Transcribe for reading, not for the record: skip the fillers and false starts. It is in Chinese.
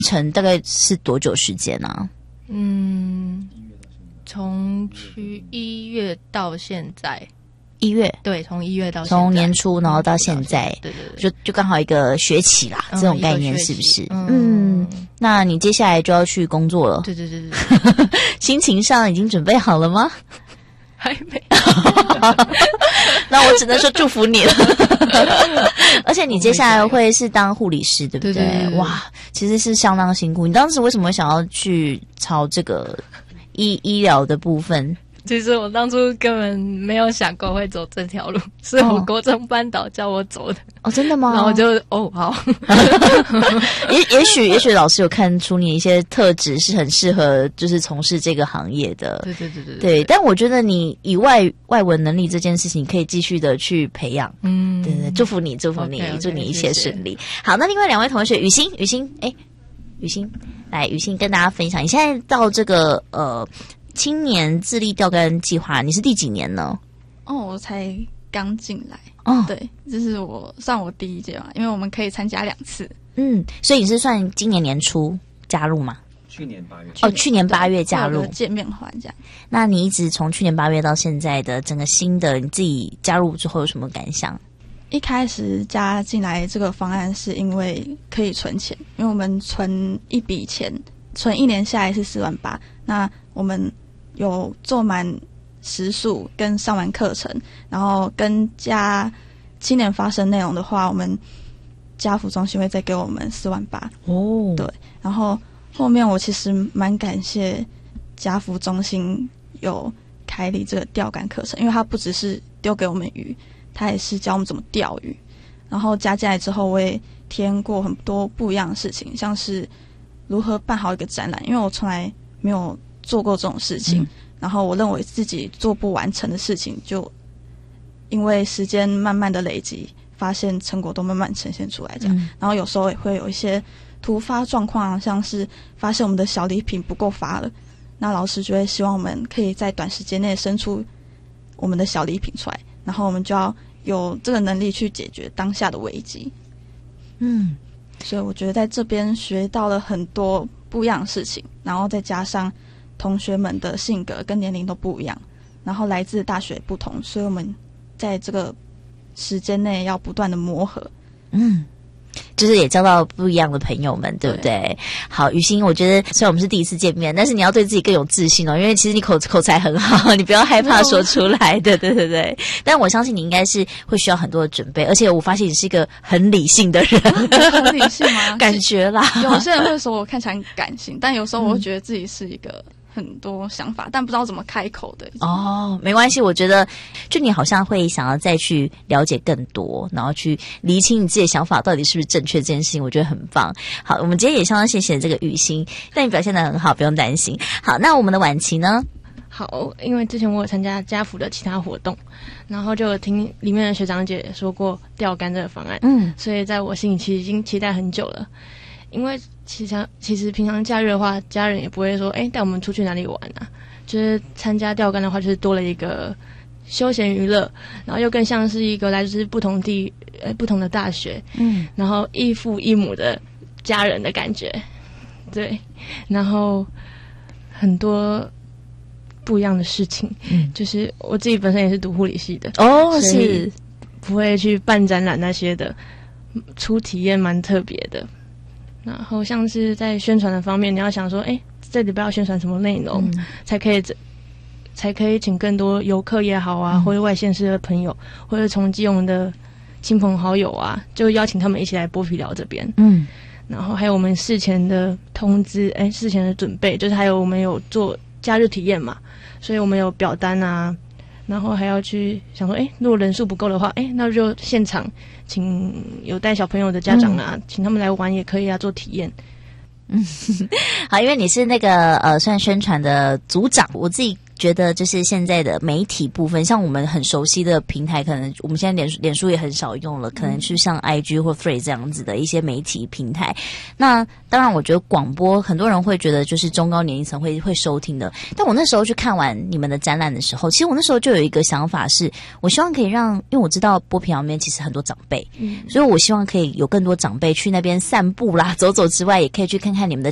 程大概是多久时间啊？ 从去1月到现在。 1月， 对，从1月到现在， 从年初然后到现在， 对， 就刚好一个学期啦，这种概念是不是？那你接下来就要去工作了， 对， 心情上已经准备好了吗？ 还没。 那我只能说祝福你了。而且你接下来会是当护理师，对不对？ 对， 哇，其实是相当辛苦。你当时为什么想要去朝这个医疗的部分？ 其实我当初根本没有想过会走这条路，是我国中班导叫我走的。 哦，真的吗？ 然后我就好。 也许老师有看出你一些特质是很适合就是从事这个行业的。对，但我觉得你以外文能力这件事情可以继续的去培养。对，祝福你，祝你一切顺利。好，那另外2位同学，雨欣，来，雨欣跟大家分享，你现在到这个青年自立钓竿计划，你是第几年呢？ 我才刚进来。对，这是算我第一届嘛，因为我们可以参加2次。 所以你是算今年年初加入吗？ 去年8月。 去年8月加入。 见面环这样。那你一直从去年8月到现在的整个新的你自己加入之后有什么感想？ 一开始加进来这个方案是因为可以存钱，因为我们存一笔钱，存1年下来是4万8，那我们有做满时数跟上完课程，然后跟加青年发声内容的话，我们家福中心会再给我们4万8。对，然后后面我其实蛮感谢家福中心有开立这个钓竿课程，因为它不只是丢给我们鱼，它也是教我们怎么钓鱼。然后加进来之后，我也体验过很多不一样的事情，像是如何办好一个展览，因为我从来没有做过这种事情。然后我认为自己做不完成的事情，就因为时间慢慢的累积，发现成果都慢慢呈现出来这样。然后有时候也会有一些突发状况，像是发现我们的小礼品不够发了，那老师就会希望我们可以在短时间内生出我们的小礼品出来，然后我们就要有这个能力去解决当下的危机。所以我觉得在这边学到了很多不一样的事情，然后再加上同学们的性格跟年龄都不一样，然后来自大学不同，所以我们在这个时间内要不断的磨合。 就是也交到不一样的朋友们，对不对？好，雨欣，我觉得虽然我们是第一次见面，但是你要对自己更有自信哦，因为其实你口才很好，你不要害怕说出来的，对。但我相信你应该是会需要很多的准备，而且我发现你是一个很理性的人。 很理性吗？ 感觉啦， 有些人会说我看起来很感性，但有时候我会觉得自己是一个很多想法，但不知道怎么开口的。 没关系，我觉得就你好像会想要再去了解更多，然后去厘清你自己的想法到底是不是正确，这件事情我觉得很棒。好，我们今天也相当谢谢这个雨欣，但你表现得很好，不用担心。好，那我们的婉琪呢？ 好，因为之前我有参加家福的其他活动，然后就有听里面的学长姐说过钓竿这个方案，所以在我心里其实已经期待很久了。因为其实平常假日的话，家人也不会说带我们出去哪里玩啊，就是参加钓竿的话，就是多了一个休闲娱乐，然后又更像是一个来自不同的大学，然后异父异母的家人的感觉。对，然后很多不一样的事情，就是我自己本身也是读护理系的是不会去办展览那些的，初体验蛮特别的。然后像是在宣传的方面，你要想说这里不要宣传什么内容，才可以请更多游客也好啊，或者外县市的朋友，或者从基隆的亲朋好友啊，就邀请他们一起来剥皮寮这边。然后还有我们事前的通知，事前的准备，就是还有我们有做假日体验嘛，所以我们有表单啊，然后还要去想说如果人数不够的话那就现场请有带小朋友的家长啊，请他们来玩也可以啊，做体验。 好，因为你是那个算宣传的组长，我自己觉得就是现在的媒体部分，像我们很熟悉的平台，可能我们现在脸书也很少用了，可能是像 IG 或 Free 这样子的一些媒体平台。那当然我觉得广播很多人会觉得就是中高年龄层会收听的，但我那时候去看完你们的展览的时候，其实我那时候就有一个想法是，我希望可以让，因为我知道波平那边其实很多长辈，所以我希望可以有更多长辈去那边散步啦、走走之外，也可以去看看你们的